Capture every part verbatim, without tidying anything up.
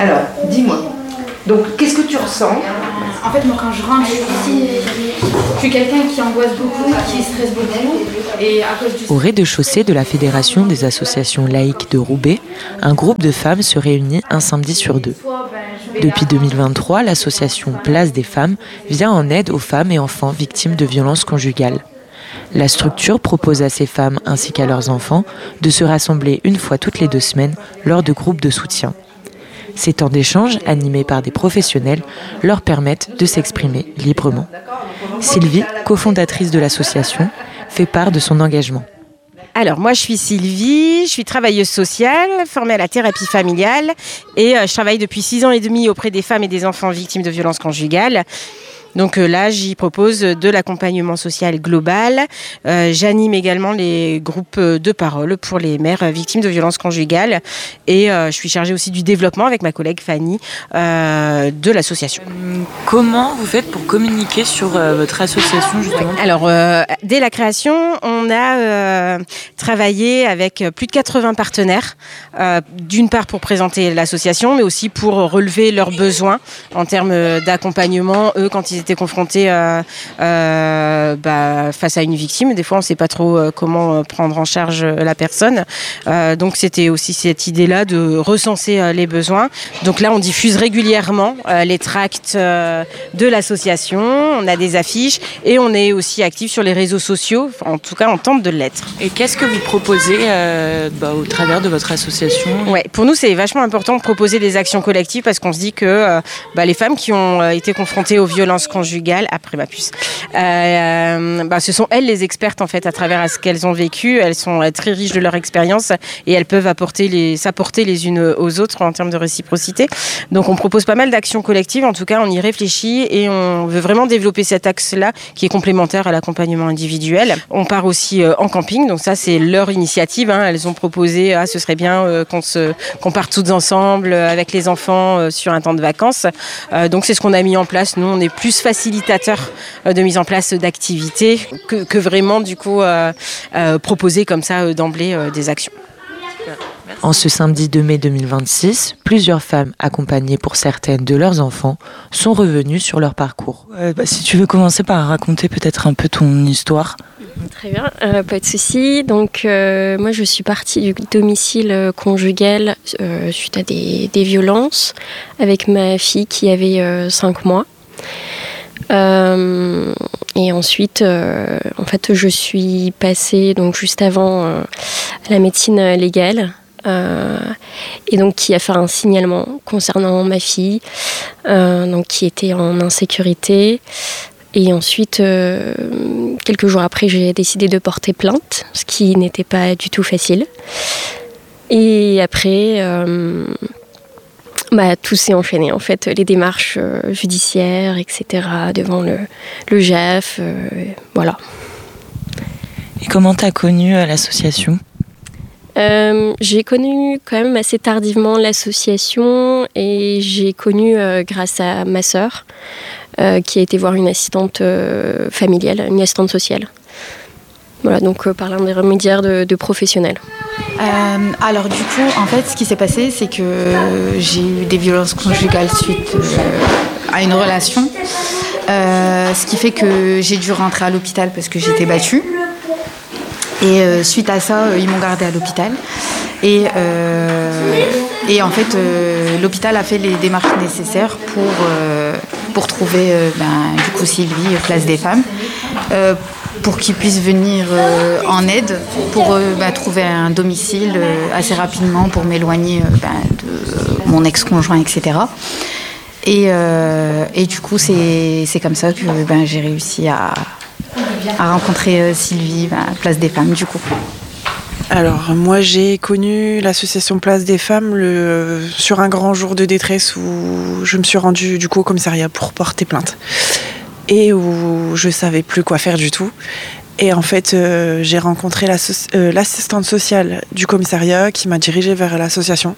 Alors, dis-moi. Donc, qu'est-ce que tu ressens ? En fait, moi, quand je rentre ici, je suis quelqu'un qui angoisse beaucoup, qui stresse beaucoup. Et à cause du... Au rez-de-chaussée de la Fédération des associations laïques de Roubaix, un groupe de femmes se réunit un samedi sur deux. Depuis deux mille vingt-trois, l'association Place des femmes vient en aide aux femmes et enfants victimes de violences conjugales. La structure propose à ces femmes ainsi qu'à leurs enfants de se rassembler une fois toutes les deux semaines lors de groupes de soutien. Ces temps d'échange, animés par des professionnels, leur permettent de s'exprimer librement. Sylvie, cofondatrice de l'association, fait part de son engagement. Alors, moi, je suis Sylvie, je suis travailleuse sociale, formée à la thérapie familiale et euh, je travaille depuis six ans et demi auprès des femmes et des enfants victimes de violences conjugales. Donc euh, là, j'y propose de l'accompagnement social global. Euh, j'anime également les groupes de parole pour les mères victimes de violences conjugales. Et euh, je suis chargée aussi du développement avec ma collègue Fanny euh, de l'association. Comment vous faites pour communiquer sur euh, votre association justement ? Alors, euh, dès la création, on a euh, travaillé avec plus de quatre-vingts partenaires. Euh, d'une part pour présenter l'association, mais aussi pour relever leurs besoins en termes d'accompagnement, eux, quand ils étaient confrontés euh, euh, bah, face à une victime. Des fois, on ne sait pas trop euh, comment prendre en charge la personne. Euh, donc, c'était aussi cette idée-là de recenser euh, les besoins. Donc là, on diffuse régulièrement euh, les tracts euh, de l'association. On a des affiches et on est aussi actif sur les réseaux sociaux. En tout cas, on tente de l'être. Et qu'est-ce que vous proposez euh, bah, au travers de votre association ? Ouais, pour nous, c'est vachement important de proposer des actions collectives parce qu'on se dit que euh, bah, les femmes qui ont euh, été confrontées aux violences conjugales, après ma puce, euh, bah, ce sont elles les expertes en fait à travers ce qu'elles ont vécu. Elles sont euh, très riches de leur expérience et elles peuvent apporter les, s'apporter les unes aux autres en termes de réciprocité. Donc on propose pas mal d'actions collectives, en tout cas on y réfléchit et on veut vraiment développer cet axe-là qui est complémentaire à l'accompagnement individuel. On part aussi euh, en camping, donc ça c'est leur initiative, hein. Elles ont proposé, ah, ce serait bien euh, qu'on, se, qu'on parte toutes ensemble euh, avec les enfants euh, sur un temps de vacances. Euh, donc c'est ce qu'on a mis en place. Nous on est plus facilitateurs euh, de mise en place d'activités que, que vraiment du coup euh, euh, proposer comme ça euh, d'emblée euh, des actions. En ce samedi deux mai deux mille vingt-six, plusieurs femmes, accompagnées pour certaines de leurs enfants, sont revenues sur leur parcours. Euh, bah, si tu veux commencer par raconter peut-être un peu ton histoire. Très bien, euh, pas de souci. Donc euh, moi je suis partie du domicile conjugal euh, suite à des, des violences avec ma fille qui avait euh, cinq mois. Euh, et ensuite, euh, en fait, je suis passée donc juste avant euh, à la médecine légale. Euh, et donc qui a fait un signalement concernant ma fille, euh, donc qui était en insécurité. Et ensuite, euh, quelques jours après, j'ai décidé de porter plainte, ce qui n'était pas du tout facile. Et après, euh, bah, tout s'est enchaîné, en fait, les démarches euh, judiciaires, et cetera, devant le, le J A F, euh, voilà. Et comment tu as connu euh, l'association ? Euh, j'ai connu quand même assez tardivement l'association et j'ai connu euh, grâce à ma sœur euh, qui a été voir une assistante euh, familiale, une assistante sociale. Voilà, donc euh, par l'intermédiaire de, de professionnels. Euh, alors du coup, en fait, ce qui s'est passé, c'est que j'ai eu des violences conjugales suite euh, à une relation. Euh, ce qui fait que j'ai dû rentrer à l'hôpital parce que j'étais battue. Et euh, suite à ça, euh, ils m'ont gardée à l'hôpital. Et, euh, et en fait, euh, l'hôpital a fait les démarches nécessaires pour, euh, pour trouver euh, ben, du coup Sylvie, Place des femmes, euh, pour qu'ils puissent venir euh, en aide, pour euh, ben, trouver un domicile euh, assez rapidement pour m'éloigner euh, ben, de mon ex-conjoint, et cetera. Et, euh, et du coup, c'est, c'est comme ça que ben, j'ai réussi à... à rencontrer euh, Sylvie à Place des femmes du coup. Alors moi j'ai connu l'association Place des femmes le, sur un grand jour de détresse où je me suis rendue du coup au commissariat pour porter plainte et où je savais plus quoi faire du tout. Et en fait, euh, j'ai rencontré euh, l'assistante sociale du commissariat qui m'a dirigée vers l'association.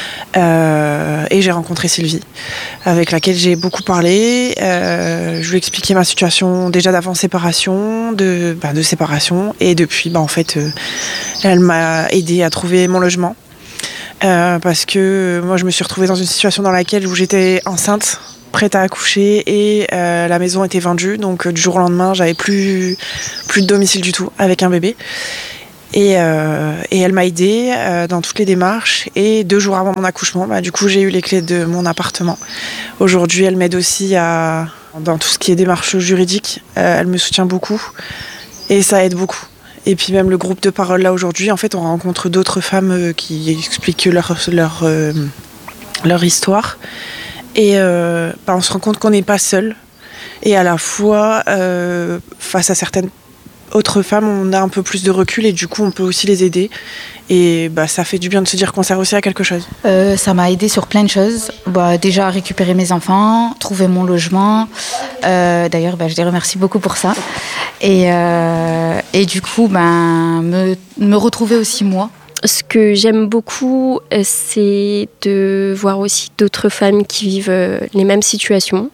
Euh, et j'ai rencontré Sylvie, avec laquelle j'ai beaucoup parlé. Euh, je lui ai expliqué ma situation déjà d'avant séparation, de, bah, de séparation. Et depuis, bah, en fait, euh, elle m'a aidée à trouver mon logement. Euh, parce que moi, je me suis retrouvée dans une situation dans laquelle où j'étais enceinte, prête à accoucher, et euh, la maison était vendue. Donc euh, du jour au lendemain, j'avais plus, plus de domicile du tout avec un bébé. Et, euh, et elle m'a aidée euh, dans toutes les démarches. Et deux jours avant mon accouchement, bah, du coup, j'ai eu les clés de mon appartement. Aujourd'hui, elle m'aide aussi à, dans tout ce qui est démarche juridique. Euh, elle me soutient beaucoup et ça aide beaucoup. Et puis même le groupe de parole là aujourd'hui, en fait, on rencontre d'autres femmes qui expliquent leur, leur, euh, leur histoire. Et euh, bah, on se rend compte qu'on n'est pas seul. Et à la fois, euh, face à certaines autres femmes, on a un peu plus de recul et du coup, on peut aussi les aider. Et bah, ça fait du bien de se dire qu'on sert aussi à quelque chose. Euh, ça m'a aidé sur plein de choses. Bah, déjà à récupérer mes enfants, trouver mon logement. Euh, d'ailleurs, bah, je les remercie beaucoup pour ça. Et, euh, et du coup, ben, me, me retrouver aussi moi. Ce que j'aime beaucoup, c'est de voir aussi d'autres femmes qui vivent les mêmes situations.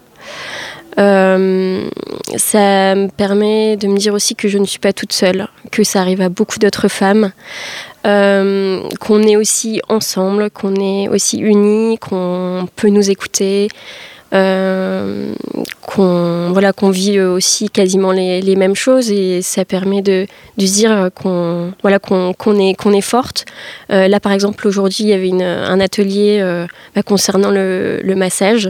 Euh, ça me permet de me dire aussi que je ne suis pas toute seule, que ça arrive à beaucoup d'autres femmes, euh, qu'on est aussi ensemble, qu'on est aussi unis, qu'on peut nous écouter, euh, qu'on, voilà, qu'on vit aussi quasiment les, les mêmes choses, et ça permet de, de se dire qu'on, voilà, qu'on, qu'on, est, qu'on est forte. Euh, là par exemple aujourd'hui il y avait une, un atelier euh, bah, concernant le, le massage.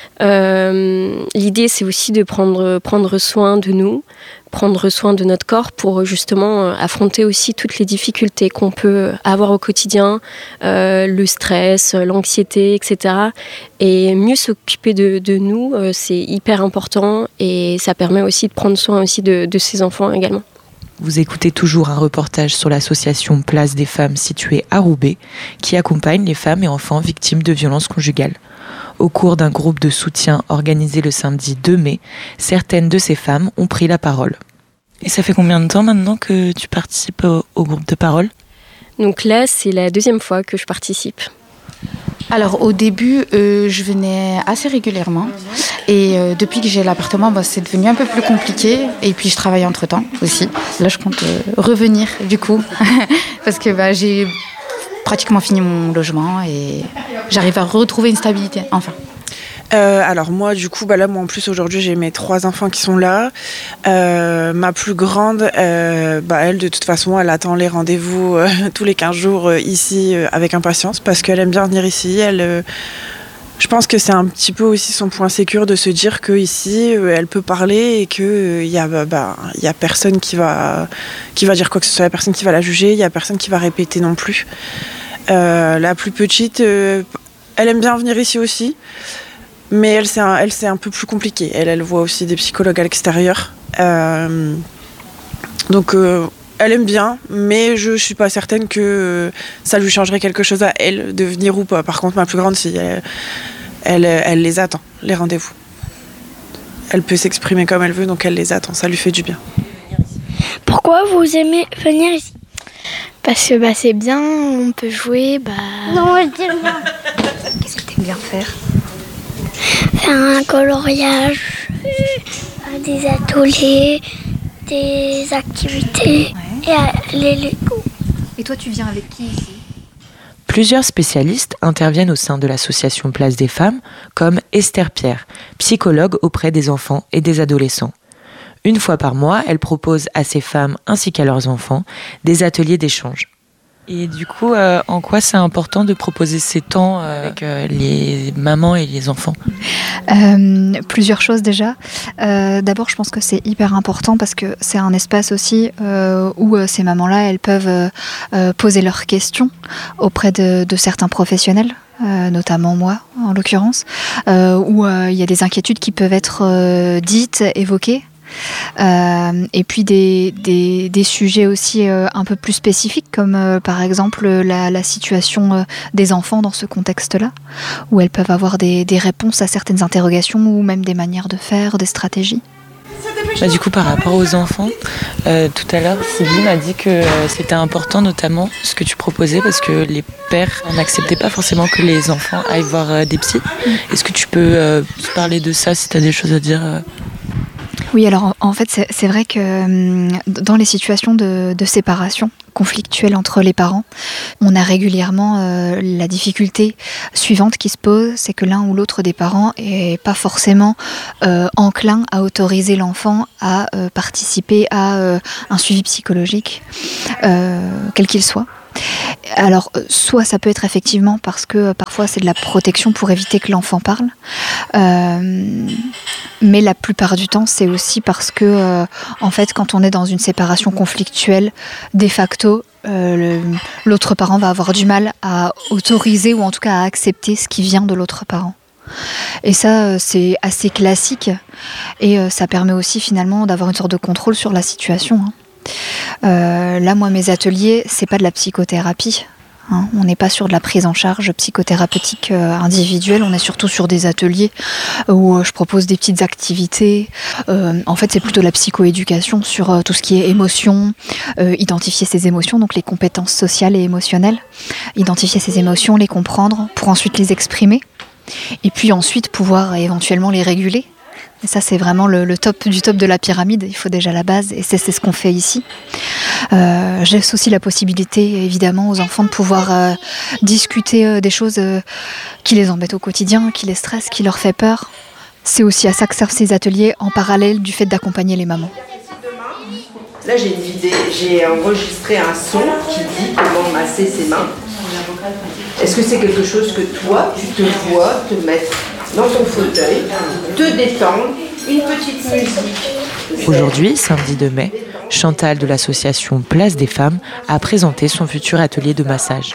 Euh, l'idée c'est aussi de prendre, prendre soin de nous, prendre soin de notre corps pour justement euh, affronter aussi toutes les difficultés qu'on peut avoir au quotidien, euh, le stress, l'anxiété, et cetera. Et mieux s'occuper de, de nous, euh, c'est hyper important et ça permet aussi de prendre soin aussi de, de ses enfants également. Vous écoutez toujours un reportage sur l'association Place des Femmes située à Roubaix qui accompagne les femmes et enfants victimes de violences conjugales. Au cours d'un groupe de soutien organisé le samedi deux mai, certaines de ces femmes ont pris la parole. Et ça fait combien de temps maintenant que tu participes au, au groupe de parole ? Donc là, c'est la deuxième fois que je participe. Alors au début, euh, je venais assez régulièrement et euh, depuis que j'ai l'appartement, bah, c'est devenu un peu plus compliqué et puis je travaille entre-temps aussi. Là, je compte euh, revenir du coup parce que bah, j'ai pratiquement fini mon logement et j'arrive à retrouver une stabilité, enfin. Euh, alors moi du coup bah là moi en plus aujourd'hui j'ai mes trois enfants qui sont là. Euh, ma plus grande euh, bah elle de toute façon elle attend les rendez-vous euh, tous les quinze jours euh, ici euh, avec impatience parce qu'elle aime bien venir ici. Elle, euh, je pense que c'est un petit peu aussi son point sécure de se dire que ici euh, elle peut parler et que il euh, y a bah, bah, y a personne qui va qui va dire quoi que ce soit, il y a personne qui va la juger, il y a personne qui va répéter non plus. Euh, la plus petite euh, elle aime bien venir ici aussi. Mais elle, c'est un, elle, c'est un peu plus compliqué. Elle, elle voit aussi des psychologues à l'extérieur. Euh, donc, euh, elle aime bien, mais je ne suis pas certaine que euh, ça lui changerait quelque chose à elle de venir ou pas. Par contre, ma plus grande fille, elle, elle, elle les attend, les rendez-vous. Elle peut s'exprimer comme elle veut, donc elle les attend. Ça lui fait du bien. Pourquoi vous aimez venir ici ? Parce que bah, c'est bien, on peut jouer. Bah... Non, je dis rien. Qu'est-ce que tu aimes bien faire ? Faire un coloriage, euh, des ateliers, des activités ouais. Et les Lego. Et toi, tu viens avec qui ici ? Plusieurs spécialistes interviennent au sein de l'association Place des Femmes, comme Esther Pierre, psychologue auprès des enfants et des adolescents. Une fois par mois, elle propose à ces femmes ainsi qu'à leurs enfants des ateliers d'échange. Et du coup, euh, en quoi c'est important de proposer ces temps euh, avec euh, les mamans et les enfants ? euh, Plusieurs choses déjà. Euh, d'abord, je pense que c'est hyper important parce que c'est un espace aussi euh, où euh, ces mamans-là, elles peuvent euh, euh, poser leurs questions auprès de, de certains professionnels. Euh, notamment moi, en l'occurrence, euh, où il euh, y a des inquiétudes qui peuvent être euh, dites, évoquées. Euh, et puis des, des, des sujets aussi euh, un peu plus spécifiques comme euh, par exemple la, la situation euh, des enfants dans ce contexte-là où elles peuvent avoir des, des réponses à certaines interrogations ou même des manières de faire, des stratégies. Bah, du coup par rapport aux enfants, euh, tout à l'heure Sylvie m'a dit que euh, c'était important notamment ce que tu proposais parce que les pères n'acceptaient pas forcément que les enfants aillent voir euh, des psys. Est-ce que tu peux euh, parler de ça si tu as des choses à dire euh... Oui, alors en, en fait, c'est, c'est vrai que hum, dans les situations de, de séparation, conflictuelle entre les parents. On a régulièrement euh, la difficulté suivante qui se pose, c'est que l'un ou l'autre des parents est pas forcément euh, enclin à autoriser l'enfant à euh, participer à euh, un suivi psychologique, euh, quel qu'il soit. Alors, soit ça peut être effectivement parce que euh, parfois c'est de la protection pour éviter que l'enfant parle, euh, mais la plupart du temps c'est aussi parce que, euh, en fait, quand on est dans une séparation conflictuelle, de facto, euh, le, l'autre parent va avoir du mal à autoriser ou en tout cas à accepter ce qui vient de l'autre parent. Et ça, c'est assez classique et euh, ça permet aussi finalement d'avoir une sorte de contrôle sur la situation, hein. Euh, là, moi, mes ateliers, c'est pas de la psychothérapie. Hein. On n'est pas sur de la prise en charge psychothérapeutique euh, individuelle. On est surtout sur des ateliers où euh, je propose des petites activités. Euh, en fait, c'est plutôt la psychoéducation sur euh, tout ce qui est émotion, euh, identifier ses émotions, donc les compétences sociales et émotionnelles. Identifier ses émotions, les comprendre, pour ensuite les exprimer. Et puis ensuite pouvoir éventuellement les réguler. Et ça, c'est vraiment le, le top du top de la pyramide. Il faut déjà la base, et c'est, c'est ce qu'on fait ici. Euh, j'ai aussi la possibilité, évidemment, aux enfants de pouvoir euh, discuter euh, des choses euh, qui les embêtent au quotidien, qui les stressent, qui leur fait peur. C'est aussi à ça que servent ces ateliers, en parallèle du fait d'accompagner les mamans. Là, j'ai une vidéo, j'ai enregistré un son qui dit comment masser ses mains. Est-ce que c'est quelque chose que toi, tu te vois te mettre dans ton fauteuil, te détendre, une petite musique? Aujourd'hui, samedi deux mai, Chantal de l'association Place des Femmes a présenté son futur atelier de massage.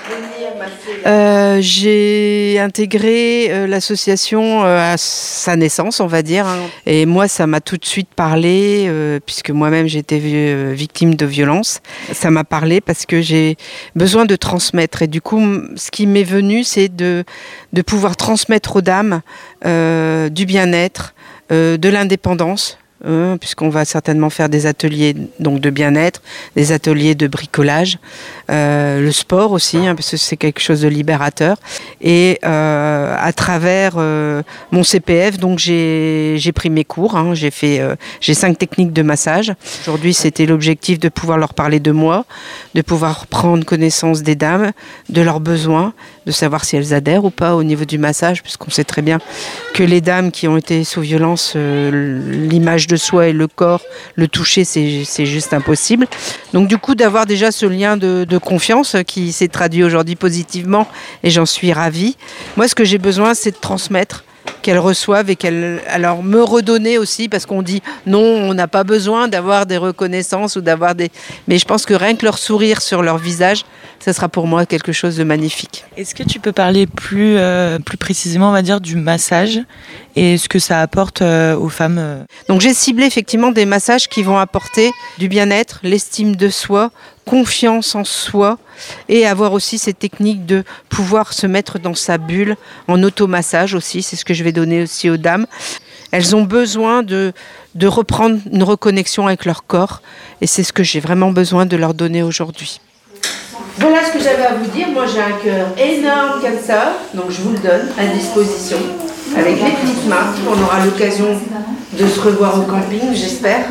Euh, j'ai intégré euh, l'association euh, à sa naissance, on va dire. Hein. Et moi, ça m'a tout de suite parlé, euh, puisque moi-même, j'étais euh, victime de violence. Ça m'a parlé parce que j'ai besoin de transmettre. Et du coup, ce qui m'est venu, c'est de, de pouvoir transmettre aux dames euh, du bien-être, euh, de l'indépendance. Euh, puisqu'on va certainement faire des ateliers donc de bien-être, des ateliers de bricolage, euh, le sport aussi, hein, parce que c'est quelque chose de libérateur. Et euh, à travers euh, mon C P F, donc j'ai, j'ai pris mes cours, hein, j'ai fait, euh, j'ai cinq techniques de massage. Aujourd'hui, c'était l'objectif de pouvoir leur parler de moi, de pouvoir prendre connaissance des dames, de leurs besoins, de savoir si elles adhèrent ou pas au niveau du massage, puisqu'on sait très bien que les dames qui ont été sous violence, euh, l'image de soi et le corps, le toucher, c'est, c'est juste impossible. Donc du coup, d'avoir déjà ce lien de, de confiance qui s'est traduit aujourd'hui positivement, et j'en suis ravie. Moi, ce que j'ai besoin, c'est de transmettre, qu'elles reçoivent et qu'elles, alors me redonner aussi, parce qu'on dit non, on n'a pas besoin d'avoir des reconnaissances ou d'avoir des, mais je pense que rien que leur sourire sur leur visage, ça sera pour moi quelque chose de magnifique. Est-ce que tu peux parler plus euh, plus précisément, on va dire, du massage et ce que ça apporte euh, aux femmes euh... Donc j'ai ciblé effectivement des massages qui vont apporter du bien-être, l'estime de soi, confiance en soi, et avoir aussi cette technique de pouvoir se mettre dans sa bulle en automassage aussi. C'est ce que je vais donner aussi aux dames. Elles ont besoin de, de reprendre une reconnexion avec leur corps, et c'est ce que j'ai vraiment besoin de leur donner aujourd'hui. Voilà ce que j'avais à vous dire. Moi, j'ai un cœur énorme comme ça, donc je vous le donne à disposition avec les petites mains. On aura l'occasion de se revoir au camping, j'espère.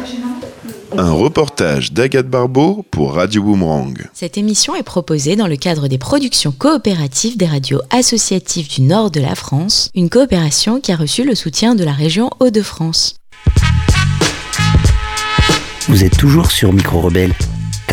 Un reportage d'Agathe Barbeau pour Radio Boomerang. Cette émission est proposée dans le cadre des productions coopératives des radios associatives du nord de la France, une coopération qui a reçu le soutien de la région Hauts-de-France. Vous êtes toujours sur Micro Rebelle.